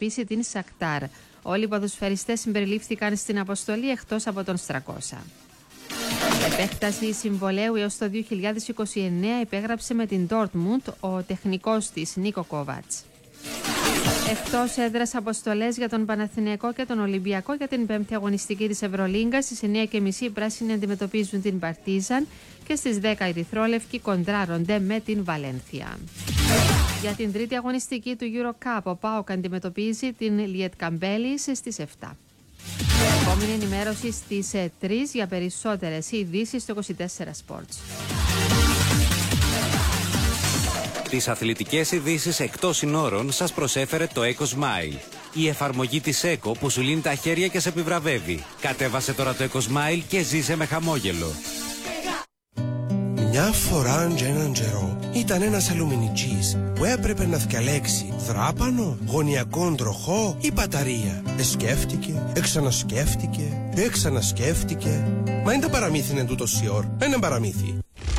αντιμετωπίσει την Σακτάρ. Όλοι οι ποδοσφαιριστές συμπεριλήφθηκαν στην αποστολή εκτός από τον Στρακώσα. Επέκταση συμβολαίου έως το 2029 υπέγραψε με την Dortmund ο τεχνικός της Νίκο Κόβατς. Εκτός έδρας αποστολές για τον Παναθηναϊκό και τον Ολυμπιακό για την 5η αγωνιστική της Ευρωλίγκας. Στις 9:30 οι πράσινοι αντιμετωπίζουν την Παρτίζαν και στις 10 οι ερυθρόλευκοι κοντράρονται με την Βαλένθια. Για την τρίτη αγωνιστική του EuroCup ο ΠΑΟΚ αντιμετωπίζει την Λιετκαμπέλης στις 7. Επόμενη ενημέρωση στις 3 για περισσότερες ειδήσεις στο 24 Sports. Τις αθλητικές ειδήσεις εκτός συνόρων σας προσέφερε το Eco Smile. Η εφαρμογή της Eco που σου λύνει τα χέρια και σε επιβραβεύει. Κατέβασε τώρα το Eco Smile και ζήσε με χαμόγελο. Μια φορά και έναν καιρό ήταν ένας αλουμινιτζής που έπρεπε να διαλέξει δράπανο, γωνιακόν τροχό ή μπαταρία. Σκέφτηκε, ξανασκέφτηκε. Μα είναι τα παραμύθι είναι τούτο σιόρ. Είναι παραμύθι.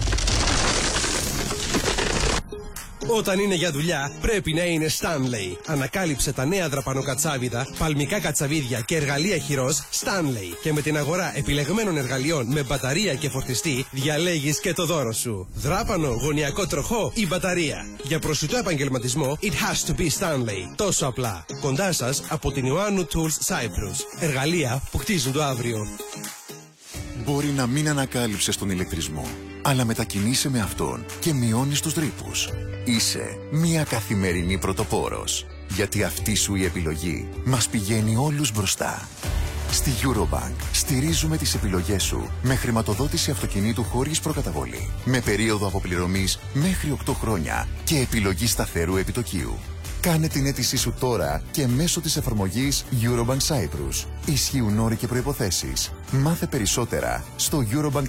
Όταν είναι για δουλειά, πρέπει να είναι Stanley. Ανακάλυψε τα νέα δραπανοκατσάβιδα, παλμικά κατσαβίδια και εργαλεία χειρός Stanley. Και με την αγορά επιλεγμένων εργαλείων με μπαταρία και φορτιστή, διαλέγεις και το δώρο σου. Δράπανο, γωνιακό τροχό ή μπαταρία. Για προσιτό επαγγελματισμό, it has to be Stanley. Τόσο απλά. Κοντά σας από την Ιωάννου Tools Cyprus. Εργαλεία που χτίζουν το αύριο. Μπορεί να μην ανακάλυψες τον ηλεκτρισμό, αλλά μετακινείσαι με αυτόν και μειώνεις τους ρήπους. Είσαι μια καθημερινή πρωτοπόρος, γιατί αυτή σου η επιλογή μας πηγαίνει όλους μπροστά. Στη Eurobank στηρίζουμε τις επιλογές σου με χρηματοδότηση αυτοκινήτου χωρίς προκαταβολή, με περίοδο αποπληρωμής μέχρι 8 χρόνια και επιλογή σταθερού επιτοκίου. Κάνε την αίτησή σου τώρα και μέσω της εφαρμογής Eurobank Cyprus. Ισχύουν όροι και προϋποθέσεις. Μάθε περισσότερα στο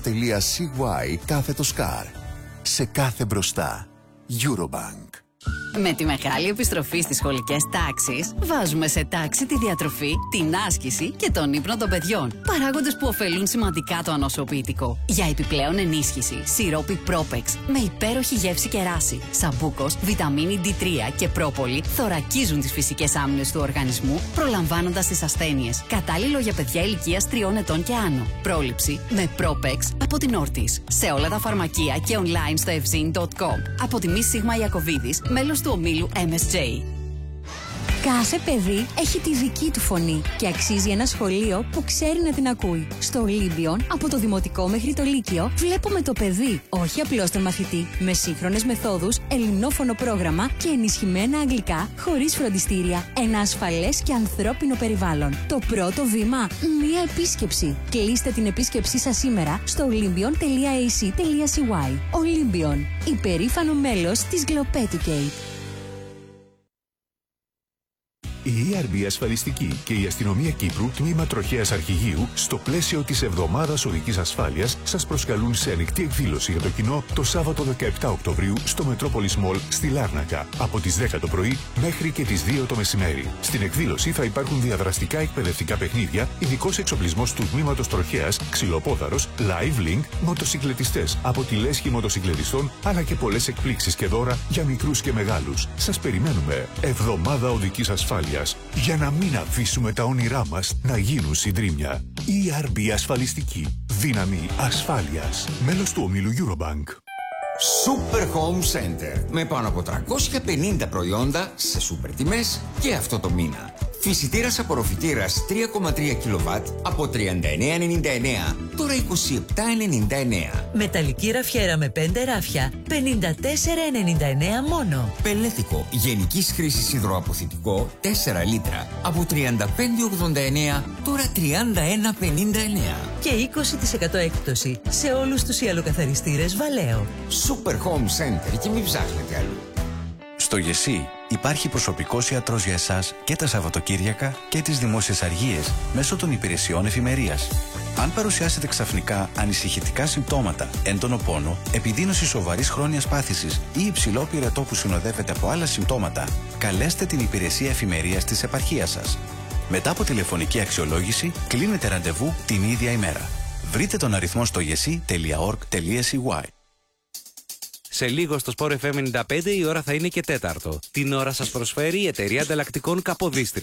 eurobank.cy/car. Σε κάθε μπροστά. Eurobank. Με τη μεγάλη επιστροφή στις σχολικές τάξεις, βάζουμε σε τάξη τη διατροφή, την άσκηση και τον ύπνο των παιδιών. Παράγοντες που ωφελούν σημαντικά το ανοσοποιητικό. Για επιπλέον ενίσχυση, σιρόπι Propex με υπέροχη γεύση και ράση, σαμπούκος, βιταμίνη D3 και πρόπολη θωρακίζουν τις φυσικές άμυνες του οργανισμού, προλαμβάνοντας τις ασθένειες. Κατάλληλο για παιδιά ηλικίας 3 ετών και άνω. Πρόληψη με Propex από την Όρτις. Σε όλα τα φαρμακεία και online στο evzin.com. Από τη Μη Σίγμα Ιακωβίδης, μέλος του ομίλου MSJ. Κάθε παιδί έχει τη δική του φωνή και αξίζει ένα σχολείο που ξέρει να την ακούει. Στο Ολύμπιον, από το δημοτικό μέχρι το λύκειο, βλέπουμε το παιδί, όχι απλώς τον μαθητή, με σύγχρονες μεθόδους, ελληνόφωνο πρόγραμμα και ενισχυμένα αγγλικά, χωρίς φροντιστήρια. Ένα ασφαλές και ανθρώπινο περιβάλλον. Το πρώτο βήμα, μία επίσκεψη. Κλείστε την επίσκεψή σας σήμερα στο olympion.ac.cy. Olympion, υπερήφανο μέλος της Globeducate. Η ERB Ασφαλιστική και η Αστυνομία Κύπρου, τμήμα Τροχέας Αρχηγείου, στο πλαίσιο της Εβδομάδας Οδικής Ασφάλειας, σας προσκαλούν σε ανοιχτή εκδήλωση για το κοινό το Σάββατο 17 Οκτωβρίου στο Metropolis Mall στη Λάρνακα, από τις 10 το πρωί μέχρι και τις 2 το μεσημέρι. Στην εκδήλωση θα υπάρχουν διαδραστικά εκπαιδευτικά παιχνίδια, ειδικός εξοπλισμός του τμήματος Τροχέας, ξυλοπόδαρος, live link, μοτοσυκλετιστές από τη λέσχη μοτοσυκλετιστών, αλλά και πολλές εκπλήξεις και δώρα για μικρούς και μεγάλους. Σας περιμένουμε. Εβδομάδα Οδικής Ασφάλειας. Για να μην αφήσουμε τα όνειρά μας να γίνουν συντρίμμια. ERB Ασφαλιστική. Δύναμη ασφάλειας. Μέλος του ομίλου Eurobank. Super Home Center. Με πάνω από 350 προϊόντα σε σούπερ τιμές και αυτό το μήνα. Φυσιτήρας απορροφητήρας 3,3 kW από 39,99, τώρα 27,99. Μεταλλική ραφιέρα με 5 ράφια, 54,99 μόνο. Πελέτικο γενικής χρήσης υδροαποθητικό 4 λίτρα από 35,89, τώρα 31,59. Και 20% έκπτωση σε όλους τους ιαλοκαθαριστήρες Βαλέο. Super Home Center και μην ψάχνετε αλλού. Στο ΓΕΣΥ υπάρχει προσωπικός ιατρός για εσάς και τα Σαββατοκύριακα και τις δημόσιες αργίες μέσω των υπηρεσιών εφημερίας. Αν παρουσιάσετε ξαφνικά ανησυχητικά συμπτώματα, έντονο πόνο, επιδείνωση σοβαρής χρόνιας πάθησης ή υψηλό πυρετό που συνοδεύεται από άλλα συμπτώματα, καλέστε την υπηρεσία εφημερίας της επαρχίας σας. Μετά από τηλεφωνική αξιολόγηση, κλείνετε ραντεβού την ίδια ημέρα. Βρείτε τον αριθμό στο gesi.org.cy. Σε λίγο στο Sport FM 95 η ώρα θα είναι και τέταρτο. Την ώρα σας προσφέρει η εταιρεία ανταλλακτικών Καποδίστρια.